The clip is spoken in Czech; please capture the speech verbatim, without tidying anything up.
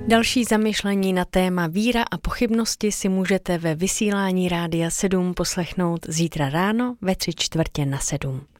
Další zamyšlení na téma víra a pochybnosti si můžete ve vysílání Rádia sedm poslechnout zítra ráno ve tři čtvrtě na sedm.